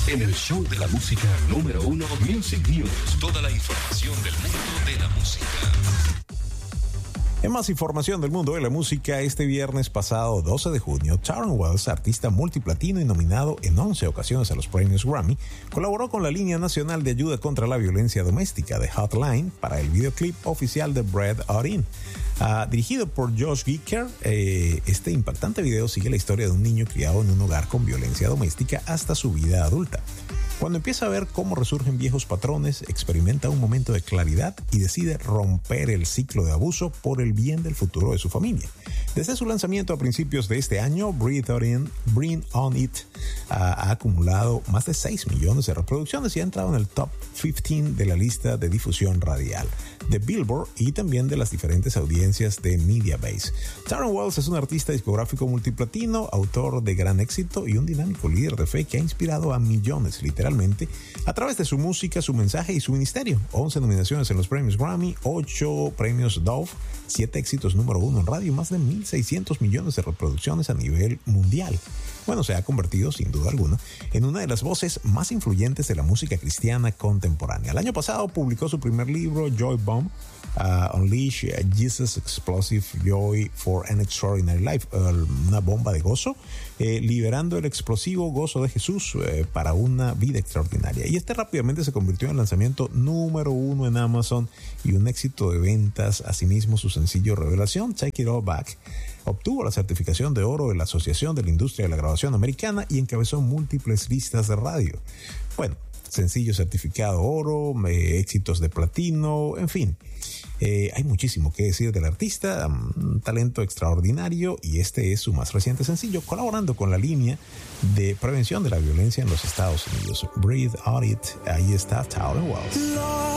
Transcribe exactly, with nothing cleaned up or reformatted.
en el show de la música número uno, Music News. Toda la información del mundo de la música. En más información del mundo de la música, este viernes pasado doce de junio, Tauren Wells, artista multiplatino y nominado en once ocasiones a los premios Grammy, colaboró con la línea nacional de ayuda contra la violencia doméstica de Hotline para el videoclip oficial de Bread Out In. Uh, dirigido por Josh Gicker, eh, este impactante video sigue la historia de un niño criado en un hogar con violencia doméstica hasta su vida adulta. Cuando empieza a ver cómo resurgen viejos patrones, experimenta un momento de claridad y decide romper el ciclo de abuso por el bien del futuro de su familia. Desde su lanzamiento a principios de este año, Breathe On It, Bring On It uh, ha acumulado más de seis millones de reproducciones y ha entrado en el top quince de la lista de difusión radial de Billboard y también de las diferentes audiencias de Mediabase. Tauren Wells es un artista discográfico multiplatino, autor de gran éxito y un dinámico líder de fe que ha inspirado a millones, literalmente, a través de su música, su mensaje y su ministerio. once nominaciones en los premios Grammy, ocho premios Dove, siete éxitos número uno en radio y más de mil seiscientos millones de reproducciones a nivel mundial. Bueno, se ha convertido, sin duda alguna, en una de las voces más influyentes de la música cristiana contemporánea. El año pasado publicó su primer libro, Joy Bomb, uh, Unleash Jesus Explosive Joy for an Extraordinary Life, uh, una bomba de gozo, eh, liberando el explosivo gozo de Jesús eh, para una vida extraordinaria. Y este rápidamente se convirtió en el lanzamiento número uno en Amazon y un éxito de ventas. Asimismo, su sencillo revelación, Take It All Back, obtuvo la certificación de oro de la Asociación de la Industria de la Grabación Americana y encabezó múltiples listas de radio. Bueno, sencillo certificado oro, eh, éxitos de platino, en fin. Eh, hay muchísimo que decir del artista, un talento extraordinario, y este es su más reciente sencillo, colaborando con la línea de prevención de la violencia en los Estados Unidos. Breathe On It, ahí está Tauren Wells.